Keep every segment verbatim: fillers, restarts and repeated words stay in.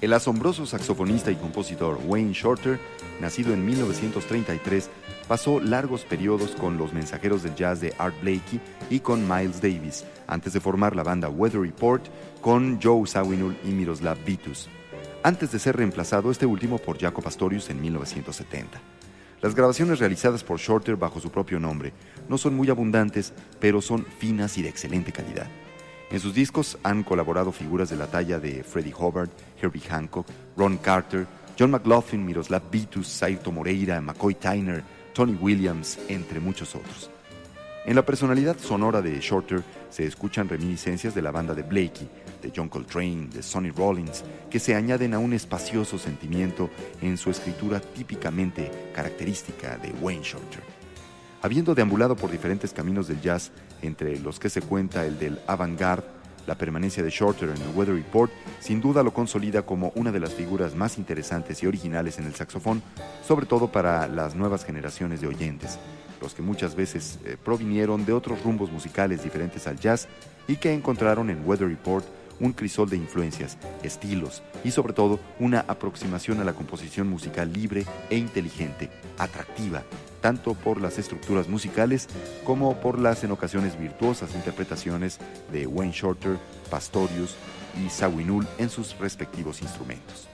El asombroso saxofonista y compositor Wayne Shorter, nacido en mil novecientos treinta y tres, pasó largos periodos con los mensajeros del jazz de Art Blakey y con Miles Davis, antes de formar la banda Weather Report con Joe Zawinul y Miroslav Vitus, antes de ser reemplazado este último por Jaco Pastorius en mil novecientos setenta. Las grabaciones realizadas por Shorter bajo su propio nombre no son muy abundantes, pero son finas y de excelente calidad. En sus discos han colaborado figuras de la talla de Freddie Hubbard, Herbie Hancock, Ron Carter, John McLaughlin, Miroslav Vitus, Sairto Moreira, McCoy Tyner, Tony Williams, entre muchos otros. En la personalidad sonora de Shorter se escuchan reminiscencias de la banda de Blakey, de John Coltrane, de Sonny Rollins, que se añaden a un espacioso sentimiento en su escritura típicamente característica de Wayne Shorter. Habiendo deambulado por diferentes caminos del jazz, entre los que se cuenta el del avant-garde, la permanencia de Shorter en el Weather Report sin duda lo consolida como una de las figuras más interesantes y originales en el saxofón, sobre todo para las nuevas generaciones de oyentes, los que muchas veces eh, provinieron de otros rumbos musicales diferentes al jazz y que encontraron en Weather Report un crisol de influencias, estilos y sobre todo una aproximación a la composición musical libre e inteligente, atractiva, tanto por las estructuras musicales como por las en ocasiones virtuosas interpretaciones de Wayne Shorter, Pastorius y Zawinul en sus respectivos instrumentos.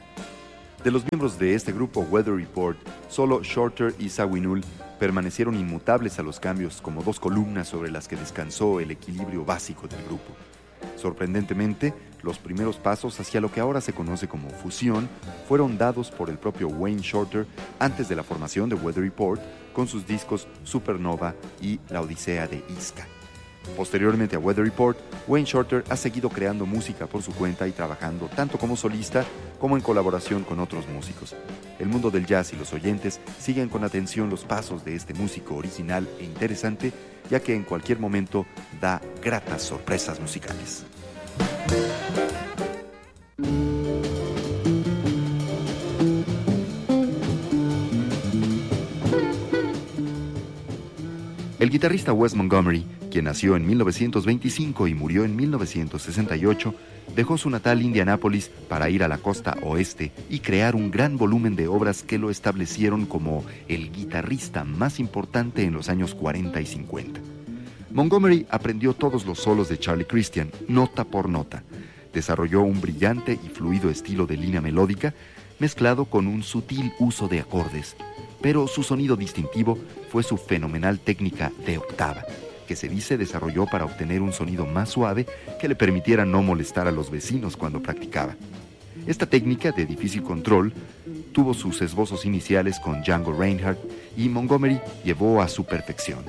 De los miembros de este grupo Weather Report, solo Shorter y Zawinul permanecieron inmutables a los cambios como dos columnas sobre las que descansó el equilibrio básico del grupo. Sorprendentemente, los primeros pasos hacia lo que ahora se conoce como fusión fueron dados por el propio Wayne Shorter antes de la formación de Weather Report con sus discos Supernova y La Odisea de Iska. Posteriormente a Weather Report, Wayne Shorter ha seguido creando música por su cuenta y trabajando tanto como solista como en colaboración con otros músicos. El mundo del jazz y los oyentes siguen con atención los pasos de este músico original e interesante, ya que en cualquier momento da gratas sorpresas musicales. El guitarrista Wes Montgomery, quien nació en mil novecientos veinticinco y murió en mil novecientos sesenta y ocho, dejó su natal Indianápolis para ir a la costa oeste y crear un gran volumen de obras que lo establecieron como el guitarrista más importante en los años cuarenta y cincuenta. Montgomery aprendió todos los solos de Charlie Christian, nota por nota. Desarrolló un brillante y fluido estilo de línea melódica, mezclado con un sutil uso de acordes. Pero su sonido distintivo fue su fenomenal técnica de octava, que se dice desarrolló para obtener un sonido más suave que le permitiera no molestar a los vecinos cuando practicaba. Esta técnica de difícil control tuvo sus esbozos iniciales con Django Reinhardt y Montgomery llevó a su perfección.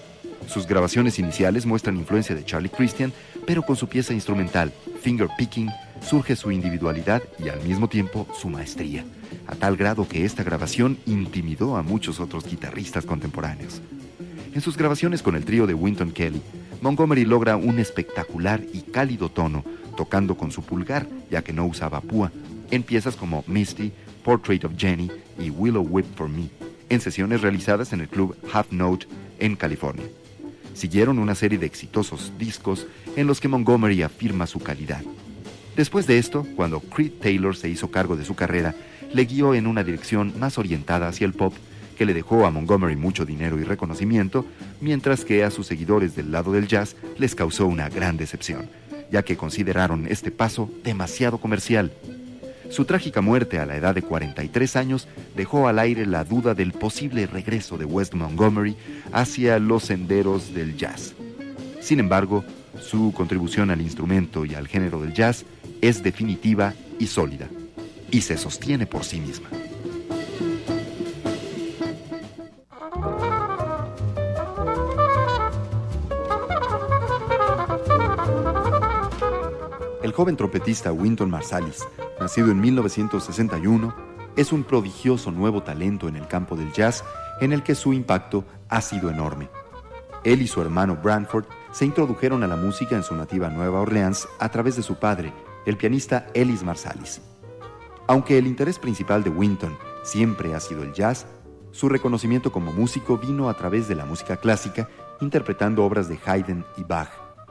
Sus grabaciones iniciales muestran influencia de Charlie Christian, pero con su pieza instrumental, Finger Picking, surge su individualidad y al mismo tiempo su maestría, a tal grado que esta grabación intimidó a muchos otros guitarristas contemporáneos. En sus grabaciones con el trío de Wynton Kelly, Montgomery logra un espectacular y cálido tono, tocando con su pulgar, ya que no usaba púa, en piezas como Misty, Portrait of Jenny y Willow Whip for Me, en sesiones realizadas en el club Half Note en California. Siguieron una serie de exitosos discos en los que Montgomery afirma su calidad. Después de esto, cuando Creed Taylor se hizo cargo de su carrera, le guió en una dirección más orientada hacia el pop, que le dejó a Montgomery mucho dinero y reconocimiento, mientras que a sus seguidores del lado del jazz les causó una gran decepción, ya que consideraron este paso demasiado comercial. Su trágica muerte a la edad de cuarenta y tres años dejó al aire la duda del posible regreso de Wes Montgomery hacia los senderos del jazz. Sin embargo, su contribución al instrumento y al género del jazz es definitiva y sólida, y se sostiene por sí misma. El joven trompetista Wynton Marsalis, nacido en mil novecientos sesenta y uno, es un prodigioso nuevo talento en el campo del jazz en el que su impacto ha sido enorme. Él y su hermano Branford se introdujeron a la música en su nativa Nueva Orleans a través de su padre, el pianista Ellis Marsalis. Aunque el interés principal de Wynton siempre ha sido el jazz, su reconocimiento como músico vino a través de la música clásica, interpretando obras de Haydn y Bach.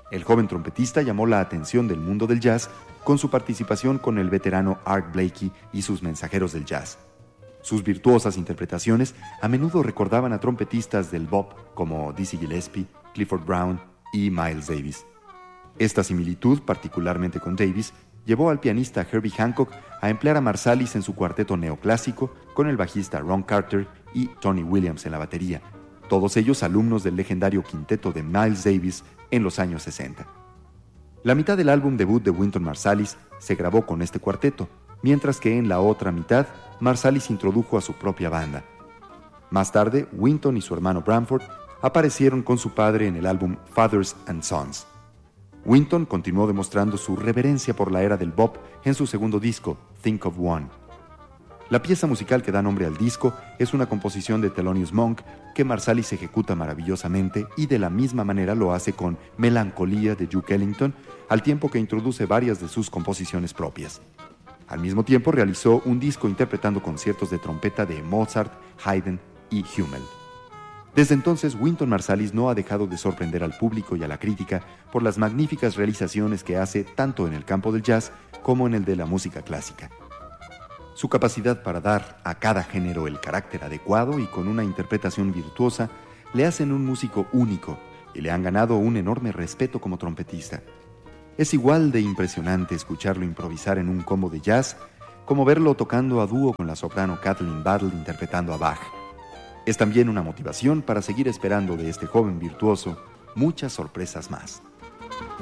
El joven trompetista llamó la atención del mundo del jazz con su participación con el veterano Art Blakey y sus mensajeros del jazz. Sus virtuosas interpretaciones a menudo recordaban a trompetistas del bop como Dizzy Gillespie, Clifford Brown y Miles Davis. Esta similitud, particularmente con Davis, llevó al pianista Herbie Hancock a emplear a Marsalis en su cuarteto neoclásico con el bajista Ron Carter y Tony Williams en la batería, todos ellos alumnos del legendario quinteto de Miles Davis en los años sesenta. La mitad del álbum debut de Wynton Marsalis se grabó con este cuarteto, mientras que en la otra mitad Marsalis introdujo a su propia banda. Más tarde, Wynton y su hermano Branford aparecieron con su padre en el álbum Fathers and Sons. Wynton continuó demostrando su reverencia por la era del bop en su segundo disco, Think of One. La pieza musical que da nombre al disco es una composición de Thelonious Monk que Marsalis ejecuta maravillosamente y de la misma manera lo hace con Melancolía de Duke Ellington, al tiempo que introduce varias de sus composiciones propias. Al mismo tiempo realizó un disco interpretando conciertos de trompeta de Mozart, Haydn y Hummel. Desde entonces, Wynton Marsalis no ha dejado de sorprender al público y a la crítica por las magníficas realizaciones que hace tanto en el campo del jazz como en el de la música clásica. Su capacidad para dar a cada género el carácter adecuado y con una interpretación virtuosa le hacen un músico único y le han ganado un enorme respeto como trompetista. Es igual de impresionante escucharlo improvisar en un combo de jazz como verlo tocando a dúo con la soprano Kathleen Battle interpretando a Bach. Es también una motivación para seguir esperando de este joven virtuoso muchas sorpresas más.